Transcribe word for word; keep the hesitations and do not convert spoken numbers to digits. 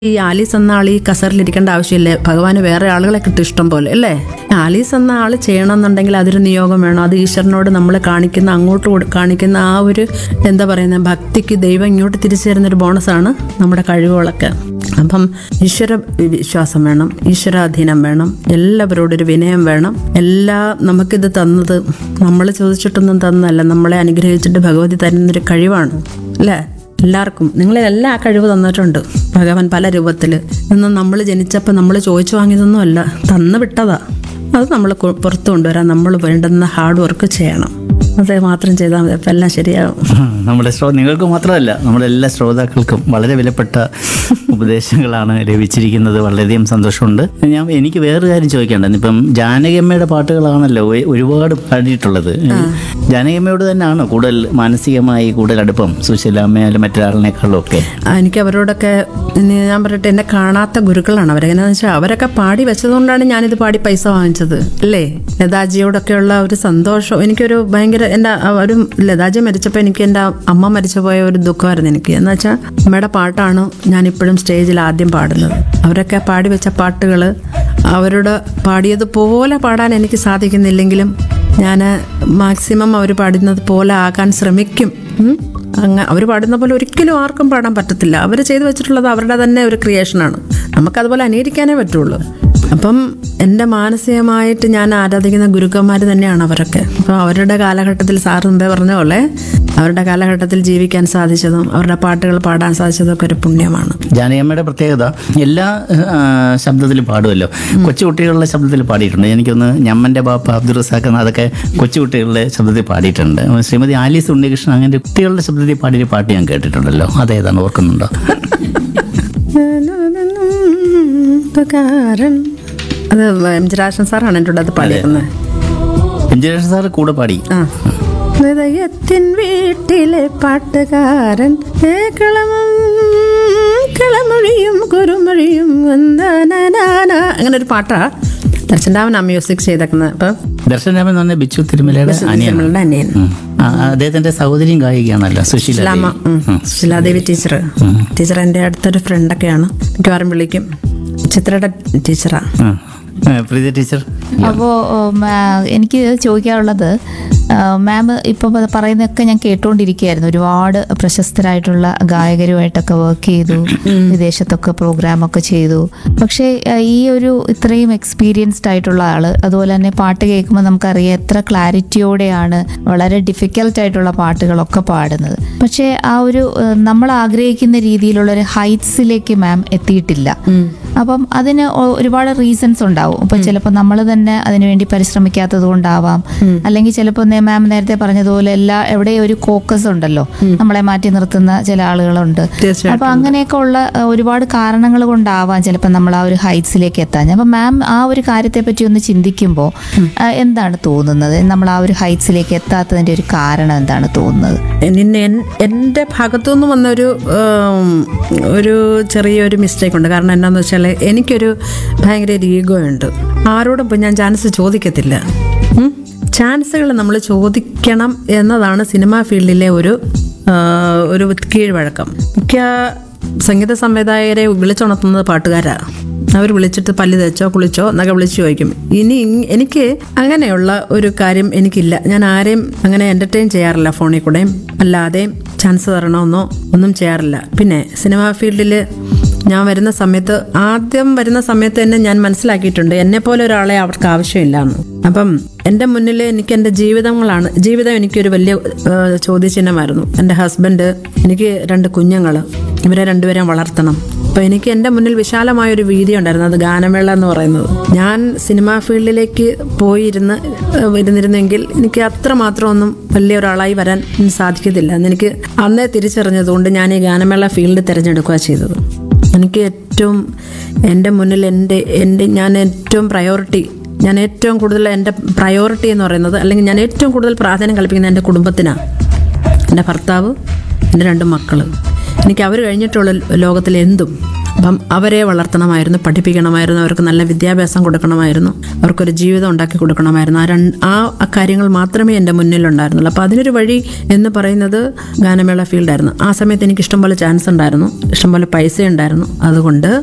ഈ ആലീസ് എന്ന ആൾ ഈ കസറിലിരിക്കേണ്ട ആവശ്യമില്ലേ, ഭഗവാന് വേറെ ആളുകളെ കിട്ടും ഇഷ്ടം പോലെ അല്ലേ. ആലീസ് എന്ന ആൾ ചെയ്യണമെന്നുണ്ടെങ്കിൽ അതൊരു നിയോഗം വേണം. അത് ഈശ്വരനോട് നമ്മൾ കാണിക്കുന്ന അങ്ങോട്ട് കൊടു- കാണിക്കുന്ന ആ ഒരു എന്താ പറയുന്നത് ഭക്തിക്ക് ദൈവം ഇങ്ങോട്ട് തിരിച്ചു തരുന്നൊരു ബോണസാണ് നമ്മുടെ കഴിവുകളൊക്കെ. അപ്പം ഈശ്വര വിശ്വാസം വേണം, ഈശ്വരാധീനം വേണം, എല്ലാവരോടൊരു വിനയം വേണം. എല്ലാം നമുക്കിത് തന്നത് നമ്മൾ ചോദിച്ചിട്ടൊന്നും തന്നല്ല, നമ്മളെ അനുഗ്രഹിച്ചിട്ട് ഭഗവതി തരുന്നൊരു കഴിവാണ് അല്ലേ. എല്ലാവർക്കും നിങ്ങളെല്ലാം ആ കഴിവ് തന്നിട്ടുണ്ട് ഭഗവാൻ പല രൂപത്തിൽ. ഇന്നും നമ്മൾ ജനിച്ചപ്പോൾ നമ്മൾ ചോദിച്ചു വാങ്ങിയതൊന്നും അല്ല, തന്നു വിട്ടതാ. അത് നമ്മൾ പുറത്തു കൊണ്ടുവരാൻ നമ്മൾ വേണ്ടുന്ന ഹാർഡ് വർക്ക് ചെയ്യണം. അത് മാത്രം ചെയ്താൽ മതി, അപ്പം എല്ലാം ശരിയാവും. നമ്മുടെ ശ്രോ നിങ്ങൾക്ക് മാത്രമല്ല നമ്മുടെ എല്ലാ ശ്രോതാക്കൾക്കും വളരെ വിലപ്പെട്ട ഉപദേശങ്ങളാണ് ലഭിച്ചിരിക്കുന്നത്. വളരെയധികം സന്തോഷമുണ്ട്. ഞാൻ എനിക്ക് വേറൊരു കാര്യം ചോദിക്കേണ്ടത്, ഇപ്പം ജാനകിയമ്മയുടെ പാട്ടുകളാണല്ലോ ഒ- ഒരുപാട് പാടിയിട്ടുള്ളത്. ജാനകിയമ്മയോട് തന്നെയാണോ കൂടുതൽ മാനസികമായി കൂടുതൽ അടുപ്പം സുശീലാമ്മയാലും മറ്റൊരാളിനേക്കാളും ഒക്കെ? ആ, എനിക്ക് അവരോടൊക്കെ ഇനി ഞാൻ പറയട്ടെ, എന്നെ കാണാത്ത ഗുരുക്കളാണ് അവരെങ്ങനെയാണെന്ന് വെച്ചാൽ അവരൊക്കെ പാടി വെച്ചതുകൊണ്ടാണ് ഞാനിത് പാടി പൈസ വാങ്ങിച്ചത് അല്ലേ. ലതാജിയോടൊക്കെയുള്ള ഒരു സന്തോഷം എനിക്കൊരു ഭയങ്കര എൻ്റെ ഒരു ലതാജി മരിച്ചപ്പോൾ എനിക്ക് എൻ്റെ അമ്മ മരിച്ചു പോയ ഒരു ദുഃഖമായിരുന്നു എനിക്ക്. എന്ന് വെച്ചാൽ അമ്മയുടെ പാട്ടാണ് ഞാനിപ്പോഴും സ്റ്റേജിൽ ആദ്യം പാടുന്നത്. അവരൊക്കെ പാടി വെച്ച പാട്ടുകൾ അവരോട് പാടിയതുപോലെ പാടാൻ എനിക്ക് സാധിക്കുന്നില്ലെങ്കിലും ഞാൻ മാക്സിമം അവർ പാടുന്നത് പോലെ ആകാൻ ശ്രമിക്കും. ഉം. അങ്ങ് അവർ പാടുന്ന പോലെ ഒരിക്കലും ആർക്കും പാടാൻ പറ്റത്തില്ല. അവർ ചെയ്തു വെച്ചിട്ടുള്ളത് അവരുടെ തന്നെ ഒരു ക്രിയേഷനാണ്. നമുക്കതുപോലെ അനുകരിക്കാനേ പറ്റുള്ളൂ. അപ്പം എൻ്റെ മാനസികമായിട്ട് ഞാൻ ആരാധിക്കുന്ന ഗുരുക്കന്മാർ തന്നെയാണ് അവരൊക്കെ. അപ്പോൾ അവരുടെ കാലഘട്ടത്തിൽ സാർ മുമ്പേ പറഞ്ഞ പോലെ അവരുടെ കാലഘട്ടത്തിൽ ജീവിക്കാൻ സാധിച്ചതും അവരുടെ പാട്ടുകൾ പാടാൻ സാധിച്ചതും ഒക്കെ ഒരു പുണ്യമാണ്. ജാനകിയമ്മയുടെ പ്രത്യേകത എല്ലാ ആ, ശബ്ദത്തിലും പാടുമല്ലോ. കൊച്ചുകുട്ടികളുടെ ശബ്ദത്തിൽ പാടിയിട്ടുണ്ട്. എനിക്കൊന്ന് ഞമ്മൻ്റെ ബാപ്പ അബ്ദുൾ റസാഖ് അതൊക്കെ കൊച്ചുകുട്ടികളുടെ ശബ്ദത്തിൽ പാടിയിട്ടുണ്ട്. ശ്രീമതി ആലീസ് ഉണ്ണികൃഷ്ണൻ അങ്ങനെ കുട്ടികളുടെ ശബ്ദത്തിൽ പാടിയൊരു പാട്ട് ഞാൻ കേട്ടിട്ടുണ്ടല്ലോ. അതേതാണ്, ഓർക്കുന്നുണ്ടോ? അത് എം ജി രാജൻ സാറാണ് എൻ്റെ കൂടെ അത് പാടിയിരുന്നത്. എംജിരാജ് സാറ് കൂടെ പാടി. ആ, ഹൃദയത്തിൻ വീട്ടിലെ പാട്ടുകാരൻ കളമൊഴിയും കുറുമൊഴിയും അങ്ങനെ ഒരു പാട്ടാ ദർശനാമൻ ആ മ്യൂസിക് ചെയ്തേക്കുന്നത്. അപ്പം ദർശനാമൻ എന്ന് പറഞ്ഞ ബിച്ചു തിരുമലയുടെ അനിയനാണ്. അനിയൻ ഉം. ആ, അദ്ദേഹത്തിന്റെ സഹോദരിയും ഗായികയാണല്ലോ സുശീല ശിലാമ, ഉം. ശിലാദേവി ടീച്ചർ. ടീച്ചർ എൻ്റെ അടുത്തൊരു ഫ്രണ്ടൊക്കെയാണ്, മിക്കവാറും വിളിക്കും. ചിത്രയുടെ ടീച്ചറാ. പ്രീതി ടീച്ചർ. അപ്പോൾ എനിക്ക് ചോദിക്കാനുള്ളത്, മാം ഇപ്പോൾ പറയുന്നതൊക്കെ ഞാൻ കേട്ടുകൊണ്ടിരിക്കുകയായിരുന്നു. ഒരുപാട് പ്രശസ്തരായിട്ടുള്ള ഗായകരുമായിട്ടൊക്കെ വർക്ക് ചെയ്തു, വിദേശത്തൊക്കെ പ്രോഗ്രാമൊക്കെ ചെയ്തു. പക്ഷേ ഈ ഒരു ഇത്രയും എക്സ്പീരിയൻസ്ഡ് ആയിട്ടുള്ള ആള്, അതുപോലെ തന്നെ പാട്ട് കേൾക്കുമ്പോൾ നമുക്കറിയാം എത്ര ക്ലാരിറ്റിയോടെയാണ് വളരെ ഡിഫിക്കൽട്ട് ആയിട്ടുള്ള പാട്ടുകളൊക്കെ പാടുന്നത്. പക്ഷേ ആ ഒരു നമ്മൾ ആഗ്രഹിക്കുന്ന രീതിയിലുള്ള ഒരു ഹൈറ്റ്സിലേക്ക് മാം എത്തിയിട്ടില്ല. അപ്പം അതിന് ഒരുപാട് റീസൺസ് ഉണ്ടാവും. ഇപ്പൊ ചിലപ്പോൾ നമ്മൾ തന്നെ അതിനുവേണ്ടി പരിശ്രമിക്കാത്തത് കൊണ്ടാവാം, അല്ലെങ്കിൽ ചിലപ്പോൾ മാം നേരത്തെ പറഞ്ഞതുപോലെ എല്ലാ എവിടെ ഒരു കോക്കസ് ഉണ്ടല്ലോ, നമ്മളെ മാറ്റി നിർത്തുന്ന ചില ആളുകളുണ്ട്. അപ്പൊ അങ്ങനെയൊക്കെ ഉള്ള ഒരുപാട് കാരണങ്ങൾ കൊണ്ടാവാം ചിലപ്പോൾ നമ്മൾ ആ ഒരു ഹൈറ്റ്സിലേക്ക് എത്താൻ. അപ്പൊ മാം ആ ഒരു കാര്യത്തെ പറ്റി ഒന്ന് ചിന്തിക്കുമ്പോൾ എന്താണ് തോന്നുന്നത്? നമ്മൾ ആ ഒരു ഹൈറ്റ്സിലേക്ക് എത്താത്തതിന്റെ ഒരു കാരണം എന്താണ് തോന്നുന്നത്? നിന്നെ എൻ്റെ ഭാഗത്തുനിന്ന് വന്നൊരു ഒരു ചെറിയൊരു മിസ്റ്റേക്ക് ഉണ്ട്. കാരണം എന്താണെന്ന് വെച്ചാൽ എനിക്കൊരു ഭയങ്കര ഒരു ഈഗോ ഉണ്ട്. ആരോടും ഇപ്പം ഞാൻ ചാൻസ് ചോദിക്കത്തില്ല. ചാൻസുകൾ നമ്മൾ ചോദിക്കണം എന്നതാണ് സിനിമാ ഫീൽഡിലെ ഒരു ഒരു കീഴ്വഴക്കം. മിക്ക സംഗീത സംവിധായകരെ വിളിച്ചുണർത്തുന്നത് പാട്ടുകാരാണ്. അവർ വിളിച്ചിട്ട് പല്ല് തേച്ചോ കുളിച്ചോ എന്നൊക്കെ വിളിച്ചു ചോദിക്കും. ഇനി എനിക്ക് അങ്ങനെയുള്ള ഒരു കാര്യം എനിക്കില്ല. ഞാൻ ആരെയും അങ്ങനെ എൻ്റർടൈൻ ചെയ്യാറില്ല, ഫോണിൽ കൂടെയും അല്ലാതെയും ചാൻസ് തരണമെന്നോ ഒന്നും ചെയ്യാറില്ല. പിന്നെ സിനിമാ ഫീൽഡിൽ ഞാൻ വരുന്ന സമയത്ത് ആദ്യം വരുന്ന സമയത്ത് തന്നെ ഞാൻ മനസ്സിലാക്കിയിട്ടുണ്ട് എന്നെപ്പോലെ ഒരാളെ അവർക്ക് ആവശ്യമില്ല എന്ന്. അപ്പം എൻ്റെ മുന്നിൽ എനിക്ക് എൻ്റെ ജീവിതങ്ങളാണ് ജീവിതം എനിക്കൊരു വലിയ ചോദ്യചിഹ്നമായിരുന്നു. എൻ്റെ ഹസ്ബൻഡ്, എനിക്ക് രണ്ട് കുഞ്ഞുങ്ങൾ, ഇവരെ രണ്ടുപേരെയും വളർത്തണം. അപ്പോൾ എനിക്ക് എൻ്റെ മുന്നിൽ വിശാലമായൊരു വീതി ഉണ്ടായിരുന്നു, അത് ഗാനമേള എന്ന് പറയുന്നത്. ഞാൻ സിനിമാ ഫീൽഡിലേക്ക് പോയിരുന്ന് ഇരുന്നിരുന്നെങ്കിൽ എനിക്ക് അത്രമാത്രം ഒന്നും വലിയ ഒരാളായി വരാൻ സാധിക്കത്തില്ല എന്നെനിക്ക് അന്നേ തിരിച്ചറിഞ്ഞതുകൊണ്ട് ഞാൻ ഈ ഗാനമേള ഫീൽഡ് തിരഞ്ഞെടുക്കുക ചെയ്തത്. എനിക്ക് ഏറ്റവും എൻ്റെ മുന്നിൽ എൻ്റെ എൻ്റെ ഞാൻ ഏറ്റവും പ്രയോറിറ്റി ഞാൻ ഏറ്റവും കൂടുതൽ എൻ്റെ പ്രയോറിറ്റി എന്ന് പറയുന്നത്, അല്ലെങ്കിൽ ഞാൻ ഏറ്റവും കൂടുതൽ പ്രാധാന്യം കൽപ്പിക്കുന്നത് എൻ്റെ കുടുംബത്തിനാണ്. എൻ്റെ ഭർത്താവ്, എൻ്റെ രണ്ട് മക്കൾ. എനിക്ക് അവർ കഴിഞ്ഞിട്ടുള്ള ലോകത്തിൽ എന്തും അപ്പം അവരെ വളർത്തണമായിരുന്നു, പഠിപ്പിക്കണമായിരുന്നു, അവർക്ക് നല്ല വിദ്യാഭ്യാസം കൊടുക്കണമായിരുന്നു, അവർക്കൊരു ജീവിതം ഉണ്ടാക്കി കൊടുക്കണമായിരുന്നു. ആ രണ്ട് ആ കാര്യങ്ങൾ മാത്രമേ എൻ്റെ മുന്നിലുണ്ടായിരുന്നുള്ളൂ. അപ്പോൾ അതിനൊരു വഴി എന്ന് പറയുന്നത് ഗാനമേള ഫീൽഡായിരുന്നു. ആ സമയത്ത് എനിക്ക് ഇഷ്ടംപോലെ ചാൻസ് ഉണ്ടായിരുന്നു, ഇഷ്ടംപോലെ പൈസ ഉണ്ടായിരുന്നു. അതുകൊണ്ട്